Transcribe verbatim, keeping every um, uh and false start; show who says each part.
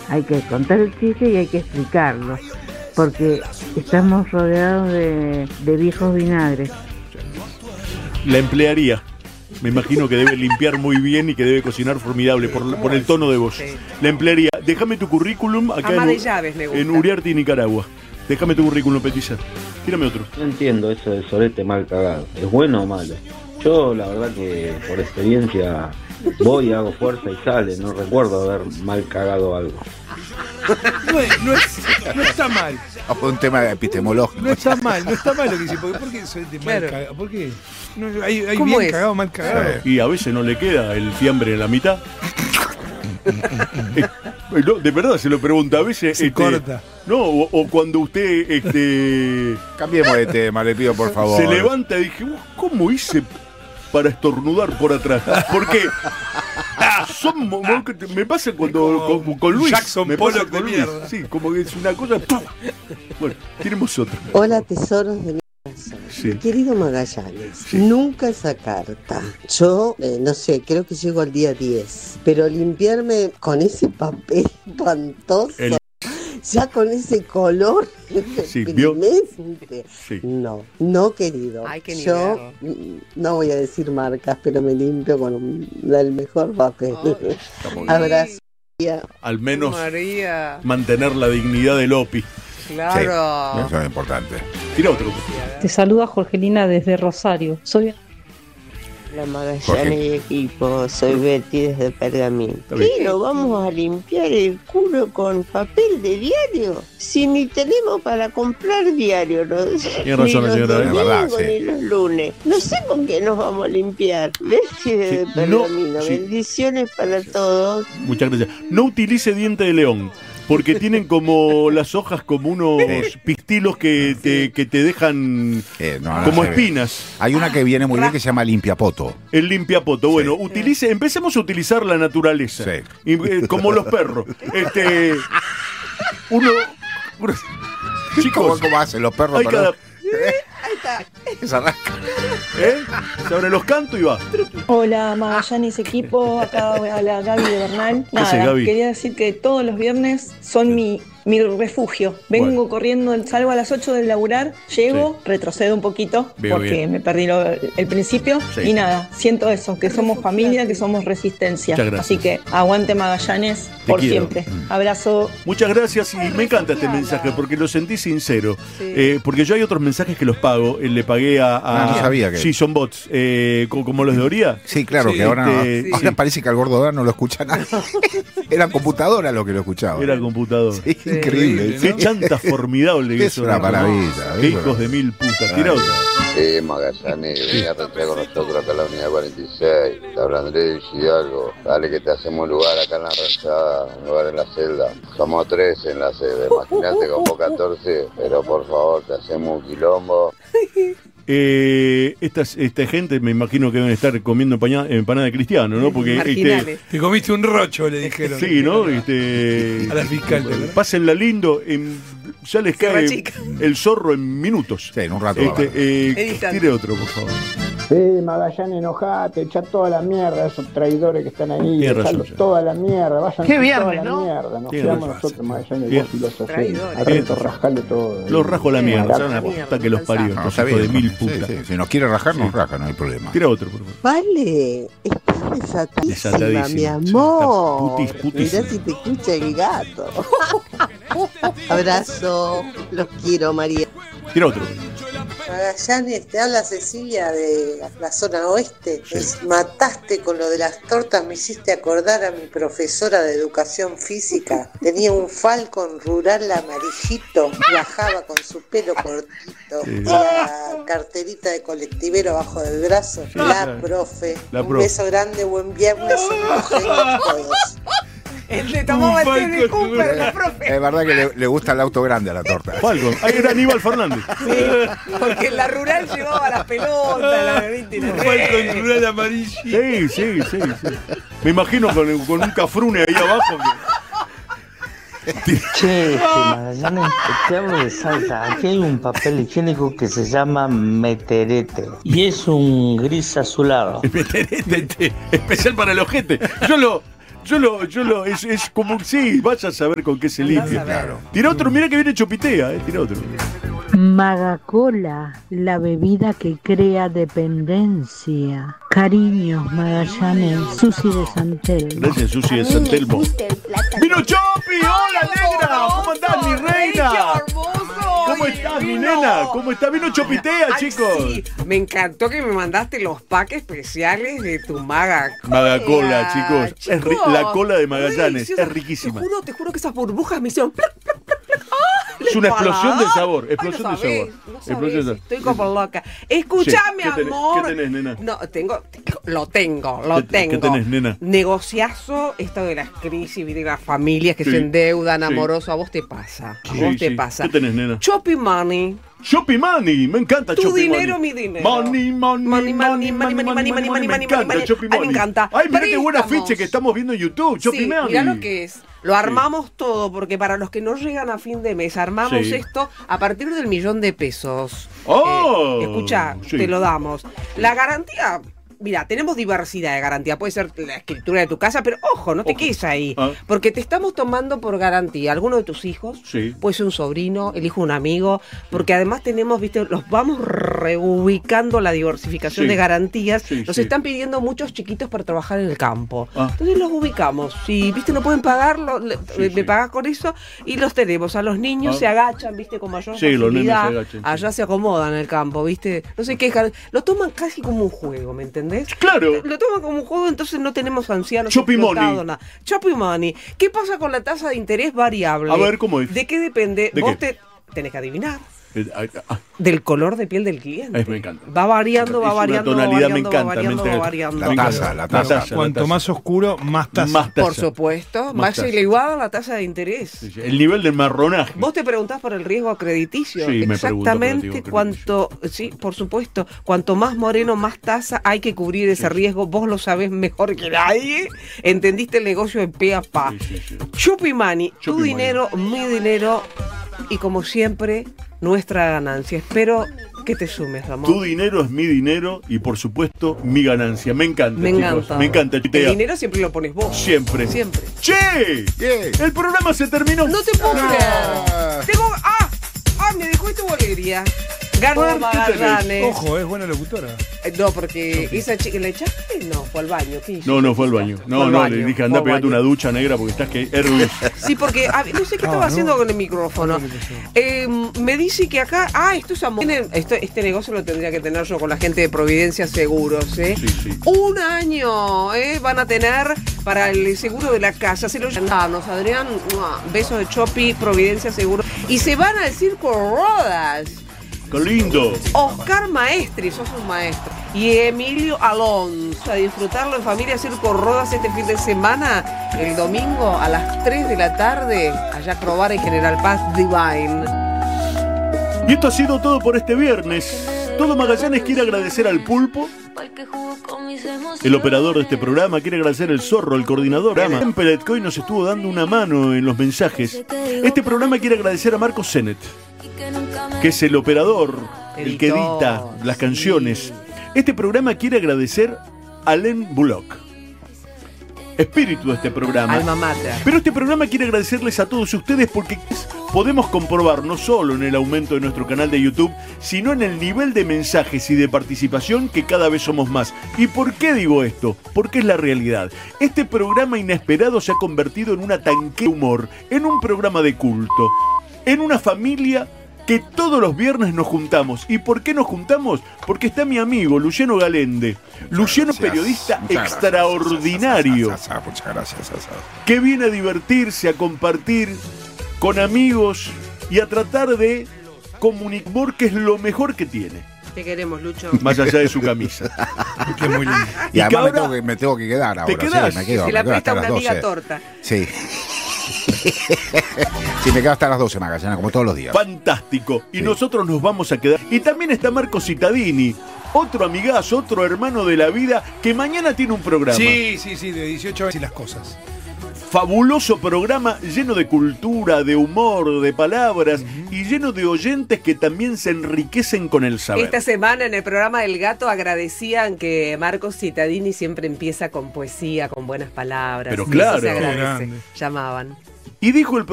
Speaker 1: hay que contar el chiste y hay que explicarlo, porque estamos rodeados de, de viejos vinagres.
Speaker 2: La emplearía. Me imagino que debe limpiar muy bien y que debe cocinar formidable por, por el tono de voz. Sí. La emplearía. Déjame tu currículum acá en,
Speaker 3: de llaves, me gusta.
Speaker 2: en Uriarte, Nicaragua. Déjame tu currículum, Petiza. Tírame otro.
Speaker 4: No entiendo eso del sorete mal cagado. ¿Es bueno o malo? Yo, la verdad que por experiencia voy, hago fuerza y sale. No recuerdo haber mal cagado algo.
Speaker 5: No, es, no, es, no está mal.
Speaker 6: O un tema epistemológico.
Speaker 5: No está mal, no está mal lo que dice. ¿Por qué el sorete mal claro. cagado? ¿Por qué? No, hay hay bien es? cagado, mal cagado.
Speaker 2: Y a veces no le queda el fiambre en la mitad. No, de verdad se lo pregunta a veces.
Speaker 5: Se
Speaker 2: este,
Speaker 5: corta.
Speaker 2: No, o, o cuando usted este
Speaker 6: cambiemos de tema, le pido por favor.
Speaker 2: Se levanta y dije, ¿cómo hice para estornudar por atrás? Porque son, me pasa cuando con, con Luis.
Speaker 5: Jackson
Speaker 2: me
Speaker 5: Pollock
Speaker 2: pasa con
Speaker 5: de
Speaker 2: Luis.
Speaker 5: mierda.
Speaker 2: Sí, como que es una cosa. Bueno, tenemos otro.
Speaker 7: Hola, tesoros de mi corazón. Sí. Mi querido Magallanes, sí. Nunca esa carta. Yo, eh, no sé, creo que llego al día diez. Pero limpiarme con ese papel espantoso. El... Ya con ese color
Speaker 2: sí,
Speaker 7: deprimente.
Speaker 2: Sí.
Speaker 7: No, no querido.
Speaker 3: Ay,
Speaker 7: yo no voy a decir marcas, pero me limpio con un, el mejor papel. Oh, abrazo.
Speaker 2: Al menos
Speaker 3: María.
Speaker 2: Mantener la dignidad del O P I.
Speaker 3: Claro.
Speaker 6: Sí, eso es importante.
Speaker 2: Tira otro.
Speaker 8: Te saluda Jorgelina desde Rosario. Soy
Speaker 9: la Magallanes y equipo, soy Betty desde Pergamín. ¿Qué? ¿Lo vamos a limpiar el culo con papel de diario? Si ni tenemos para comprar diario, ¿no?
Speaker 2: Tiene razón,
Speaker 9: ni los
Speaker 2: señora,
Speaker 9: domingos,
Speaker 2: verdad, sí.
Speaker 9: ni los lunes. No sé con qué nos vamos a limpiar. Betty desde sí, Pergamino. No, sí. Bendiciones para todos.
Speaker 2: Muchas gracias. No utilice diente de león. Porque tienen como las hojas como unos sí. pistilos que te, que te dejan eh, no, no como espinas.
Speaker 6: Ve. Hay una que viene muy bien que se llama limpiapoto.
Speaker 2: El limpiapoto. Sí. Bueno, utilice, empecemos a utilizar la naturaleza. Sí. Y, eh, como los perros. Este, uno, uno
Speaker 6: chicos, ¿Cómo, ¿cómo hacen los perros?
Speaker 2: Hay cada,
Speaker 9: Ahí está.
Speaker 6: Esa rasca.
Speaker 2: ¿Eh? Se abren los cantos y va.
Speaker 8: Hola, Magallanes equipo, acá a la Gaby de Bernal. Nada, Gaby? Quería decir que todos los viernes son mi, mi refugio. Vengo bueno. corriendo, salgo a las ocho del laburar, llego, sí. retrocedo un poquito Veo porque bien. me perdí lo, el principio sí. y nada, siento eso, que somos familia, que somos resistencia. Así que aguante Magallanes Te por quiero. siempre. Abrazo.
Speaker 2: Muchas gracias y me encanta este mensaje porque lo sentí sincero. Sí. Eh, porque yo hay otros mensajes que los pago. Le pagué a... a
Speaker 6: no, no sabía que...
Speaker 2: Sí, son bots. Eh, como los de Oría.
Speaker 6: Sí, claro, sí, que ahora, este, no, ahora sí. parece que al gordo no lo escucha nadie. Era computadora lo que lo escuchaba.
Speaker 2: Era computador.
Speaker 6: Sí, sí, increíble. ¿no?
Speaker 2: Qué chanta formidable que
Speaker 6: es una maravilla.
Speaker 2: Qué hijos de mil putas. Tira otra.
Speaker 10: Sí, Magallanes, venía a retirar con nosotros acá en la unidad cuarenta y seis. Te habla Andrés Hidalgo. Dale que te hacemos lugar acá en la rayada, un lugar en la celda. Somos tres en la celda. Imagínate como catorce, pero por favor, te hacemos un quilombo.
Speaker 2: Eh, esta, esta gente me imagino que deben estar comiendo empanada, empanada de cristiano, ¿no? Porque este,
Speaker 5: te comiste un rocho, le dijeron.
Speaker 2: Sí, ¿no? Este,
Speaker 5: a la fiscal.
Speaker 2: Pásenla lindo, en, ya les cae el zorro en minutos.
Speaker 6: Sí, en un rato.
Speaker 2: Este, eh, tire otro, por favor.
Speaker 11: Sí, Magallanes, enojate, echa toda la mierda, esos traidores que están ahí, echarlos toda la mierda, vayan
Speaker 3: Qué viernes,
Speaker 11: toda
Speaker 3: ¿no?
Speaker 11: la mierda, nos quedamos nosotros, Magallanes, vos y los hacemos, arreto, rascale todo.
Speaker 2: Los rajo la mierda, hasta que los parió,
Speaker 6: no,
Speaker 2: hijos de mil putas.
Speaker 6: Sí, sí. Si nos quiere rajar, nos raja, no hay problema.
Speaker 2: Tira otro, por favor.
Speaker 7: Vale, estás desatadísima, desatadísima, mi amor.
Speaker 2: Putis, putis.
Speaker 7: Mirá si te escucha el gato. Abrazo, los quiero, María.
Speaker 2: Tira otro.
Speaker 12: Magallanes, te habla Cecilia de la zona oeste. Sí. Mataste con lo de las tortas, me hiciste acordar a mi profesora de educación física. Tenía un Falcon rural amarillito, viajaba con su pelo cortito, sí. la carterita de colectivero abajo del brazo. Sí, la claro. profe.
Speaker 2: La
Speaker 12: un
Speaker 2: profe.
Speaker 12: beso grande, buen viernes, a todos.
Speaker 3: El de tomó el de Cooper, la profe.
Speaker 6: Es verdad que le, le gusta el auto grande a la torta.
Speaker 2: Falcon, ahí era Aníbal Fernández.
Speaker 3: Sí, porque en la rural llevaba las pelotas, la bebita.
Speaker 5: Falcon rural amarillo.
Speaker 2: Sí, sí, sí, sí. Me imagino con, con un cafrune ahí abajo. Que...
Speaker 13: Che, este, Magallanes, te hablo de Salta. Aquí hay un papel higiénico que se llama meterete. Y es un gris azulado.
Speaker 2: Meterete, especial para el ojete. Yo lo... Yo lo, yo lo, es, es como, sí, vaya a saber con qué se limpia. Claro. Tira otro, mira que viene Chopitea, eh, tira otro.
Speaker 1: Magacola, la bebida que crea dependencia. Cariños, Magallanes, Susi de San Telmo.
Speaker 2: Gracias, Susi de San Telmo. ¡Vino Chopi! ¡Hola, negra! ¿Cómo andás, mi reina? ¿Cómo estás, mi nena? ¿Cómo estás? Vino Chopitea,
Speaker 3: Ay,
Speaker 2: chicos.
Speaker 3: Sí. Me encantó que me mandaste los packs especiales de tu Maga.
Speaker 2: Magacola, chicos.
Speaker 3: chicos.
Speaker 2: Es ri- la cola de Magallanes.
Speaker 3: Ay,
Speaker 2: es riquísima.
Speaker 3: Te juro, te juro que esas burbujas me hicieron...
Speaker 2: Es una explosión de sabor. Explosión
Speaker 3: Ay, no
Speaker 2: de
Speaker 3: sabés,
Speaker 2: sabor.
Speaker 3: no sabés,
Speaker 2: Explosión de sabor.
Speaker 3: estoy como loca. Escúchame,
Speaker 2: Sí, ¿qué tenés-
Speaker 3: amor.
Speaker 2: qué tenés, nena?
Speaker 3: No, tengo, tengo- lo tengo, lo
Speaker 2: ¿Qué-
Speaker 3: tengo.
Speaker 2: qué tenés, nena?
Speaker 3: Negociazo, esto de las crisis, de las familias que
Speaker 2: Sí,
Speaker 3: se endeudan,
Speaker 2: sí.
Speaker 3: amoroso. A vos te pasa. A
Speaker 2: Sí,
Speaker 3: vos te
Speaker 2: sí.
Speaker 3: pasa.
Speaker 2: ¿Qué tenés, nena?
Speaker 3: Choppy money.
Speaker 2: Choppy money, me encanta
Speaker 3: Tu
Speaker 2: Choppy
Speaker 3: dinero,
Speaker 2: money.
Speaker 3: mi dinero.
Speaker 2: Money, money, money, money, money, money, money, money, me encanta Choppy
Speaker 3: Ay, me
Speaker 2: money.
Speaker 3: encanta.
Speaker 2: Ay, mirá qué buena
Speaker 3: Préstamos.
Speaker 2: ficha que estamos viendo en YouTube, Choppy
Speaker 3: Sí,
Speaker 2: money.
Speaker 3: mirá lo que es. Lo armamos todo, porque para los que no llegan a fin de mes, armamos
Speaker 2: Sí.
Speaker 3: esto a partir del millón de pesos.
Speaker 2: ¡Oh!
Speaker 3: Eh, escucha,
Speaker 2: Sí.
Speaker 3: te lo damos. La garantía... Mira, tenemos diversidad de garantía. Puede ser la escritura de tu casa, pero ojo, no te
Speaker 2: Ojo.
Speaker 3: quedes ahí.
Speaker 2: Ah.
Speaker 3: Porque te estamos tomando por garantía alguno de tus hijos,
Speaker 2: Sí.
Speaker 3: puede ser un sobrino, el hijo de un amigo, porque además tenemos, viste, los vamos reubicando la diversificación
Speaker 2: Sí.
Speaker 3: de garantías.
Speaker 2: Sí,
Speaker 3: Nos
Speaker 2: sí.
Speaker 3: están pidiendo muchos chiquitos para trabajar en el campo.
Speaker 2: Ah.
Speaker 3: Entonces los ubicamos. Si, viste, no pueden pagarlo, le, me
Speaker 2: sí.
Speaker 3: pagás con eso y los tenemos. A los niños
Speaker 2: Ah.
Speaker 3: se agachan, viste, con mayor
Speaker 2: Sí, los nenes se
Speaker 3: facilidad.
Speaker 2: agachan, sí.
Speaker 3: Allá se acomodan en el campo, viste. No se quejan. Lo toman casi como un juego, ¿me entendés?
Speaker 2: Claro.
Speaker 3: Lo toman como un juego, entonces no tenemos ancianos.
Speaker 2: Choppy
Speaker 3: explotados,
Speaker 2: money.
Speaker 3: nada. Choppy money. ¿Qué pasa con la tasa de interés variable?
Speaker 2: A ver, ¿cómo es?
Speaker 3: ¿De qué depende?
Speaker 2: ¿De
Speaker 3: Vos
Speaker 2: qué?
Speaker 3: te tenés que adivinar.
Speaker 2: Eh, ah, ah,
Speaker 3: Del color de piel del cliente.
Speaker 2: Ay, me encanta.
Speaker 3: Va variando, va
Speaker 2: Es una
Speaker 3: variando, va
Speaker 2: tonalidad, me
Speaker 3: variando,
Speaker 2: encanta,
Speaker 3: va variando,
Speaker 2: me
Speaker 3: va
Speaker 2: encanta.
Speaker 3: variando.
Speaker 6: La taza, la taza.
Speaker 2: La taza,
Speaker 5: Cuanto
Speaker 2: la
Speaker 5: más oscuro, más taza.
Speaker 2: Más taza.
Speaker 3: Por supuesto,
Speaker 2: Más
Speaker 3: más
Speaker 2: taza.
Speaker 3: elevada la tasa de interés.
Speaker 2: Sí, sí. El nivel del marronaje.
Speaker 3: Vos te preguntás por el riesgo crediticio.
Speaker 2: Sí, me pregunto por el
Speaker 3: Exactamente
Speaker 2: riesgo
Speaker 3: cuanto, sí, por supuesto, cuanto más moreno, más tasa, hay que cubrir ese riesgo. Vos lo sabés mejor que nadie. Entendiste el negocio de pe a pa.
Speaker 2: Sí, sí, sí.
Speaker 3: Choppy money, tu
Speaker 2: Choppy
Speaker 3: dinero, mi dinero y como siempre, nuestra ganancia. Espero que te sumes, Ramón.
Speaker 2: Tu dinero es mi dinero y por supuesto mi ganancia. Me encanta,
Speaker 3: Me
Speaker 2: chicos.
Speaker 3: encanta.
Speaker 2: Me encanta,
Speaker 3: El
Speaker 2: Chitea.
Speaker 3: dinero siempre lo pones vos.
Speaker 2: Siempre.
Speaker 3: Siempre.
Speaker 2: ¡Che! El programa se terminó.
Speaker 3: No te puedo creer. Tengo. ¡Ah! ¡Ah! Me dejó esto alegría. Ganó
Speaker 2: Fuerte
Speaker 3: Magallanes.
Speaker 5: Ojo, es buena locutora.
Speaker 3: Eh, No, porque esa chica le echaste, no, fue al baño. ¿Qué hizo?
Speaker 2: No, no, fue al baño.
Speaker 3: Fue
Speaker 2: No,
Speaker 3: al
Speaker 2: no,
Speaker 3: baño,
Speaker 2: le dije,
Speaker 3: fue
Speaker 2: anda,
Speaker 3: al
Speaker 2: pegate
Speaker 3: baño.
Speaker 2: una ducha negra porque estás que hervís.
Speaker 3: Sí, porque ah, no sé qué estaba
Speaker 5: Ah,
Speaker 3: haciendo
Speaker 5: no.
Speaker 3: con el micrófono. Eh, me dice que acá, ah, esto es amor. Tienen- esto- este negocio lo tendría que tener yo con la gente de Providencia Seguros, ¿eh?
Speaker 2: Sí, sí.
Speaker 3: Un año, ¿eh? Van a tener para el seguro de la casa. Se lo llamamos, Adrián. ¡Mua! Beso de Chopi, Providencia Seguros. Y se van al Circo Rodas.
Speaker 2: ¡Qué lindo!
Speaker 3: Oscar Maestri, sos un maestro. Y Emilio Alonso. A disfrutarlo en familia Circo Rodas este fin de semana. El domingo a las tres de la tarde. Allá a Crobar en General Paz Divine.
Speaker 2: Y esto ha sido todo por este viernes. Todo Magallanes quiere agradecer al Pulpo, el operador de este programa, quiere agradecer el Zorro, el coordinador. En Peletcoy nos estuvo dando una mano en los mensajes. Este programa quiere agradecer a Marcos Zenet, que es el operador, el que edita las canciones. Este programa quiere agradecer a Len Bullock, espíritu de este programa.
Speaker 3: Alma mater.
Speaker 2: Pero este programa quiere agradecerles a todos ustedes porque podemos comprobar no solo en el aumento de nuestro canal de YouTube, sino en el nivel de mensajes y de participación que cada vez somos más. ¿Y por qué digo esto? Porque es la realidad. Este programa inesperado se ha convertido en una tanque de humor, en un programa de culto, en una familia que todos los viernes nos juntamos. ¿Y por qué nos juntamos? Porque está mi amigo Luciano Galende. Luciano,
Speaker 6: Gracias.
Speaker 2: periodista
Speaker 6: Muchas
Speaker 2: extraordinario,
Speaker 6: gracias, Sasa, muchas gracias, Sasa.
Speaker 2: que viene a divertirse, a compartir con amigos y a tratar de comunicar, que es lo mejor que tiene,
Speaker 3: Te queremos, Lucho.
Speaker 2: más allá de su camisa.
Speaker 5: Que es muy lindo.
Speaker 6: Y,
Speaker 2: Y
Speaker 6: además
Speaker 2: que
Speaker 6: me,
Speaker 2: ahora-
Speaker 6: tengo que, me tengo que quedar ahora.
Speaker 2: ¿Te quedás?
Speaker 6: Sí, me quedo,
Speaker 3: Se
Speaker 6: me
Speaker 3: la
Speaker 6: quedo
Speaker 3: presta
Speaker 6: hasta
Speaker 3: una
Speaker 6: las
Speaker 3: amiga
Speaker 6: doce.
Speaker 3: torta.
Speaker 6: Sí. Sí, me quedo hasta las doce, Magallanes, como todos los días.
Speaker 2: Fantástico. Y
Speaker 6: Sí.
Speaker 2: nosotros nos vamos a quedar. Y también está Marco Cittadini, otro amigazo, otro hermano de la vida, que mañana tiene un programa.
Speaker 5: Sí, sí, sí, de dieciocho veces y las cosas.
Speaker 2: fabuloso programa lleno de cultura, de humor, de palabras uh-huh. y lleno de oyentes que también se enriquecen con el saber.
Speaker 3: Esta semana en el programa del Gato agradecían que Marcos Cittadini siempre empieza con poesía, con buenas palabras.
Speaker 2: Pero claro,
Speaker 3: eso se agradece. Llamaban.
Speaker 2: Y dijo el